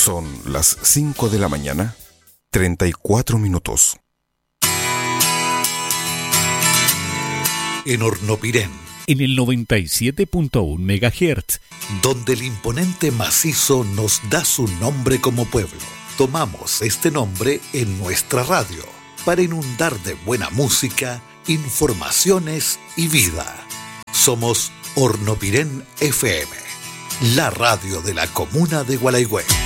Son las 5 de la mañana, 34 minutos. En Hornopirén, en el 97.1 MHz, donde el imponente macizo nos da su nombre como pueblo. Tomamos este nombre en nuestra radio para inundar de buena música, informaciones y vida. Somos Hornopirén FM, la radio de la comuna de Gualeguay.